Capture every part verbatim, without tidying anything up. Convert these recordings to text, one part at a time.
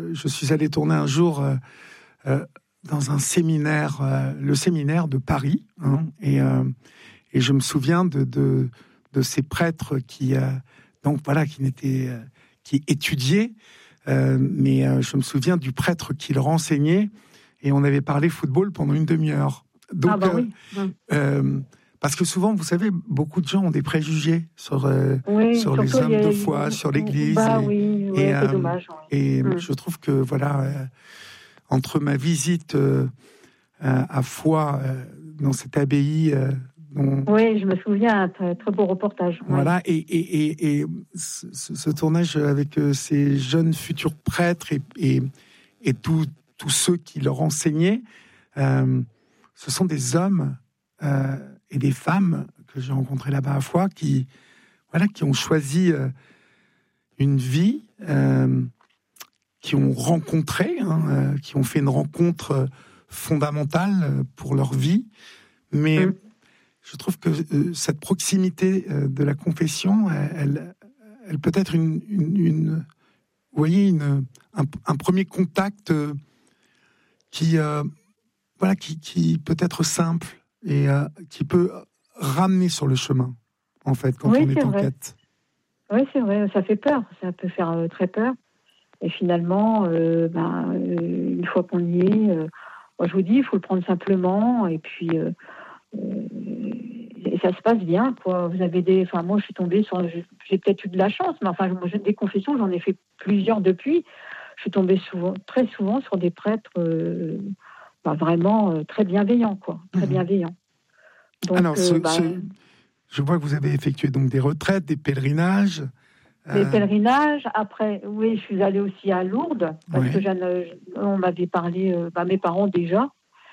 je suis allé tourner un jour euh, euh, dans un séminaire, euh, le séminaire de Paris, hein, et, euh, et je me souviens de, de, de ces prêtres qui, euh, donc voilà, qui n'étaient, euh, qui étudiaient, euh, mais euh, je me souviens du prêtre qui leur enseignait, et on avait parlé football pendant une demi-heure. Donc, ah bah oui. euh, euh, parce que souvent, vous savez, beaucoup de gens ont des préjugés sur, euh, oui, sur les hommes a, de foi, sur l'Église. Bah et, oui, oui et, c'est euh, dommage. Oui. Et hum. je trouve que, voilà, euh, entre ma visite euh, à Foix, euh, dans cette abbaye... Euh, dont, oui, je me souviens, un très, très beau reportage. Voilà, oui. et, et, et, et ce, ce tournage avec euh, ces jeunes futurs prêtres et, et, et tous ceux qui leur enseignaient, euh, ce sont des hommes euh, et des femmes que j'ai rencontrés là-bas à Foix qui, voilà, qui ont choisi euh, une vie, euh, qui ont rencontré, hein, euh, qui ont fait une rencontre fondamentale pour leur vie, mais Hum. je trouve que euh, cette proximité euh, de la confession, elle, elle, elle peut être une, une, une vous voyez, une, un, un premier contact euh, qui, euh, voilà, qui, qui peut être simple et euh, qui peut ramener sur le chemin, en fait, quand oui, on est, est en vrai. quête. Oui, c'est vrai, ça fait peur, ça peut faire euh, très peur. Et finalement, euh, ben, euh, une fois qu'on y est, euh, moi je vous dis, il faut le prendre simplement, et puis euh, euh, et ça se passe bien, quoi. Vous avez des, enfin moi je suis tombée sur, j'ai, j'ai peut-être eu de la chance, mais enfin moi j'ai des confessions, j'en ai fait plusieurs depuis. Je suis tombée souvent, très souvent sur des prêtres euh, ben, vraiment euh, très bienveillants, quoi, très mmh. bienveillants. Donc, alors, ce, euh, ben, ce, je vois que vous avez effectué donc des retraites, des pèlerinages. Des euh... pèlerinages. Après, oui, je suis allée aussi à Lourdes parce oui. que j'en, on m'avait parlé, euh, ben, mes parents déjà.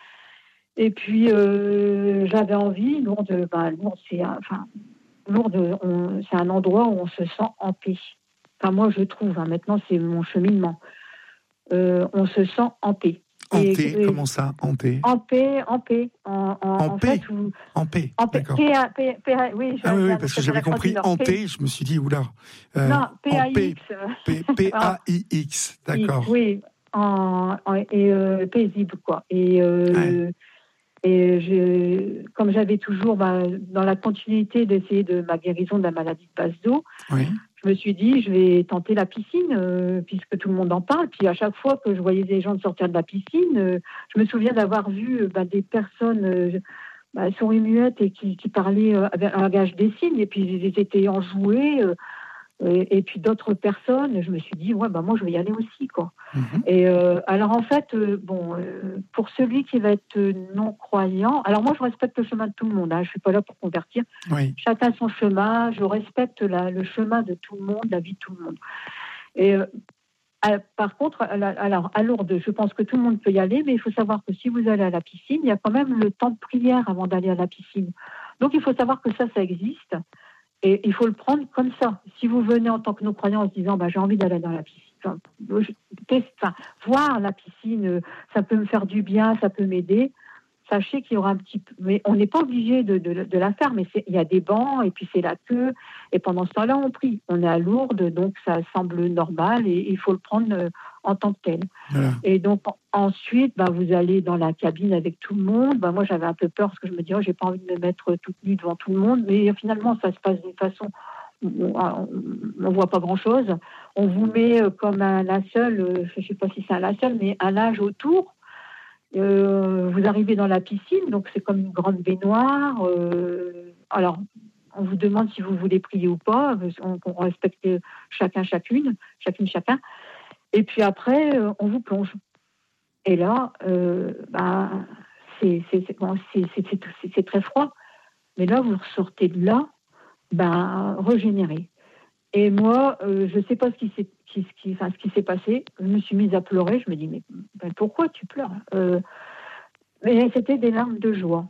Et puis euh, j'avais envie. Lourdes, ben, Lourdes, c'est, un, enfin, Lourdes, on, c'est un endroit où on se sent en paix. Enfin, moi, je trouve. Hein, maintenant, c'est mon cheminement. Euh, on se sent en paix. Hanté, et, comment ça, hanté? En paix, en paix. En, en, en, en paix fait, où, en paix, en paix, d'accord. P A, P, P, oui, ah oui, oui, parce que j'avais compris hanté, je me suis dit, oula. Euh, non, P A I X. P A I X, d'accord. Oui, en, en, et euh, paisible, quoi. Et, euh, ouais. et je, comme j'avais toujours, bah, dans la continuité d'essayer de ma guérison de la maladie de passe d'eau, oui. je me suis dit, je vais tenter la piscine, euh, puisque tout le monde en parle. Puis à chaque fois que je voyais des gens sortir de la piscine, euh, je me souviens d'avoir vu bah, des personnes euh, bah, souris muettes et qui, qui parlaient euh, avec un langage des signes, et puis ils étaient enjoués. Euh, et, et puis d'autres personnes, je me suis dit, ouais, bah moi je vais y aller aussi, quoi. Mm-hmm. Et euh, alors en fait, euh, bon, euh, pour celui qui va être non croyant, alors moi je respecte le chemin de tout le monde, hein, je suis pas là pour convertir. Oui. Chacun son chemin, je respecte la, le chemin de tout le monde, la vie de tout le monde. Et euh, à, par contre, à, la, alors à Lourdes, je pense que tout le monde peut y aller, mais il faut savoir que si vous allez à la piscine, il y a quand même le temps de prière avant d'aller à la piscine. Donc il faut savoir que ça, ça existe. Et il faut le prendre comme ça. Si vous venez en tant que non-croyant en se disant bah, « j'ai envie d'aller dans la piscine enfin, », enfin, voir la piscine, ça peut me faire du bien, ça peut m'aider. Sachez qu'il y aura un petit peu... Mais on n'est pas obligé de, de, de la faire, mais il y a des bancs, et puis c'est la queue. Et pendant ce temps-là, on prie. On est à Lourdes, donc ça semble normal, et il faut le prendre en tant que tel. Voilà. Et donc, ensuite, bah, vous allez dans la cabine avec tout le monde. Bah, moi, j'avais un peu peur, parce que je me disais, oh, j'ai pas envie de me mettre toute nue devant tout le monde. Mais finalement, ça se passe d'une façon... On ne voit pas grand-chose. On vous met comme un linceul, je ne sais pas si c'est un linceul, mais un linge autour. Euh, vous arrivez dans la piscine, donc c'est comme une grande baignoire. Euh, alors, on vous demande si vous voulez prier ou pas. On, on respecte chacun, chacune, chacune, chacun. Et puis après, on vous plonge. Et là, euh, bah, c'est, c'est, c'est, bon, c'est, c'est, c'est, c'est très froid. Mais là, vous ressortez de là, ben, régénéré. Et moi, euh, je ne sais pas ce qui, s'est, qui, qui, enfin, ce qui s'est passé. Je me suis mise à pleurer. Je me dis, mais ben, pourquoi tu pleures euh, Mais c'était des larmes de joie.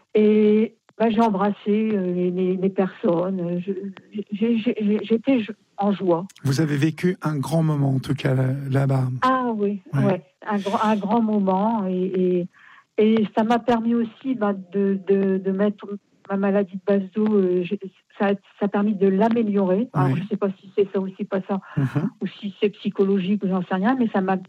Et ben, j'ai embrassé euh, les, les, les personnes. Je, j'ai, j'ai, j'étais en joie. Vous avez vécu un grand moment, en tout cas, là, là-bas. Ah oui, ouais. Ouais, un, un grand moment. Et, et, et ça m'a permis aussi ben, de, de, de mettre... ma maladie de base d'eau, euh, ça, ça a permis de l'améliorer. Alors, oui. Je ne sais pas si c'est ça ou si c'est pas ça, mm-hmm. ou si c'est psychologique ou j'en sais rien, mais ça m'a